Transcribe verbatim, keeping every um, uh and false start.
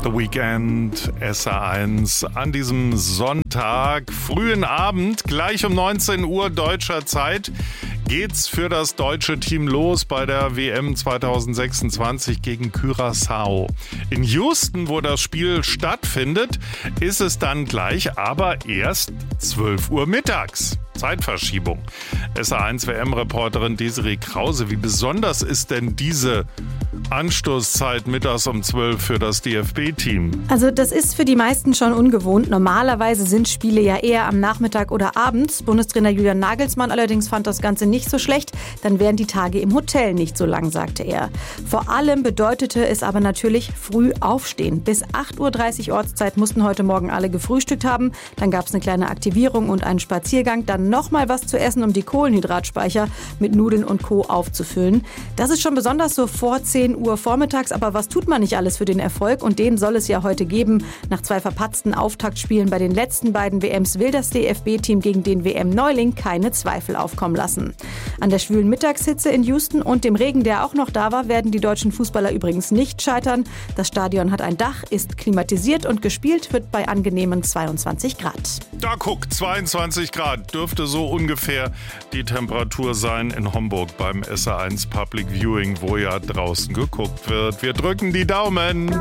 The Weekend, S R eins, an diesem Sonntag, frühen Abend, gleich um neunzehn Uhr deutscher Zeit, geht's für das deutsche Team los bei der W M zwanzig sechsundzwanzig gegen Curaçao. In Houston, wo das Spiel stattfindet, ist es dann gleich, aber erst zwölf Uhr mittags. Zeitverschiebung. S R eins W M-Reporterin Desiree Krause, wie besonders ist denn diese Anstoßzeit mittags um zwölf für das D F B-Team? Also das ist für die meisten schon ungewohnt. Normalerweise sind Spiele ja eher am Nachmittag oder abends. Bundestrainer Julian Nagelsmann allerdings fand das Ganze nicht so schlecht. Dann wären die Tage im Hotel nicht so lang, sagte er. Vor allem bedeutete es aber natürlich früh aufstehen. Bis acht Uhr dreißig Ortszeit mussten heute Morgen alle gefrühstückt haben. Dann gab es eine kleine Aktivierung und einen Spaziergang. Dann noch mal was zu essen, um die Kohlenhydratspeicher mit Nudeln und Co. aufzufüllen. Das ist schon besonders so vor zehn Uhr vormittags, aber was tut man nicht alles für den Erfolg? Und den soll es ja heute geben. Nach zwei verpatzten Auftaktspielen bei den letzten beiden W Ms will das D F B-Team gegen den W M-Neuling keine Zweifel aufkommen lassen. An der schwülen Mittagshitze in Houston und dem Regen, der auch noch da war, werden die deutschen Fußballer übrigens nicht scheitern. Das Stadion hat ein Dach, ist klimatisiert und gespielt wird bei angenehmen zweiundzwanzig Grad. Da guck, zweiundzwanzig Grad dürfte so ungefähr die Temperatur sein in Homburg beim S R eins Public Viewing, wo ja draußen geguckt wird. Wir drücken die Daumen.